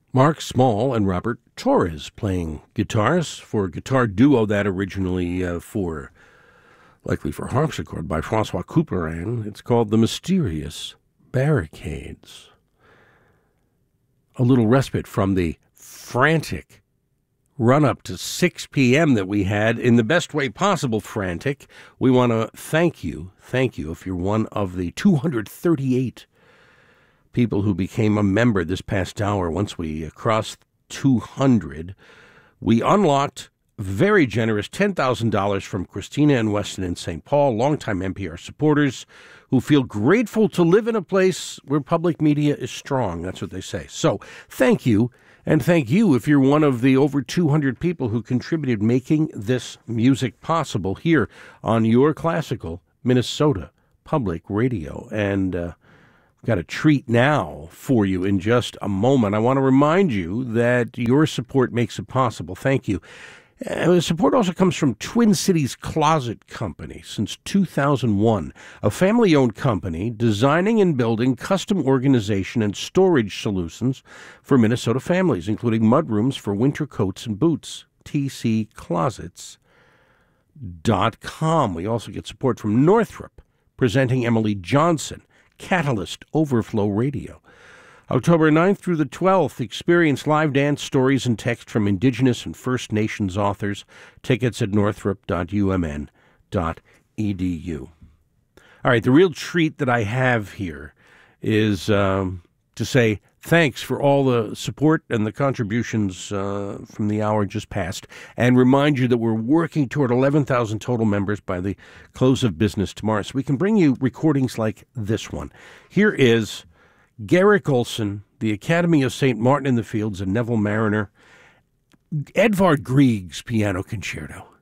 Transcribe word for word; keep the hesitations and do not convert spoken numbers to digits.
Mark Small and Robert Torres playing guitars for a guitar duo that originally uh, for, likely for harpsichord, by Francois Couperin. It's called The Mysterious Barricades. A little respite from the frantic run-up to six p.m. that we had, in the best way possible frantic. We want to thank you, thank you, if you're one of the two hundred thirty-eight people who became a member this past hour. Once we crossed two hundred, we unlocked very generous ten thousand dollars from Christina and Weston in Saint Paul, longtime N P R supporters who feel grateful to live in a place where public media is strong. That's what they say. So thank you, and thank you if you're one of the over two hundred people who contributed making this music possible here on your classical Minnesota Public Radio. And uh, got a treat now for you in just a moment. I want to remind you that your support makes it possible. Thank you. Uh, the support also comes from Twin Cities Closet Company. Since two thousand one, a family-owned company designing and building custom organization and storage solutions for Minnesota families, including mudrooms for winter coats and boots. T C closets dot com. We also get support from Northrop, presenting Emily Johnson, Catalyst Overflow Radio. October ninth through the twelfth, experience live dance, stories, and text from Indigenous and First Nations authors. Tickets at northrop dot u m n dot e d u. All right, the real treat that I have here is um, to say thanks for all the support and the contributions uh, from the hour just past, and remind you that we're working toward eleven thousand total members by the close of business tomorrow, so we can bring you recordings like this one. Here is Garrick Olson, the Academy of Saint Martin in the Fields, and Neville Mariner, Edvard Grieg's Piano Concerto.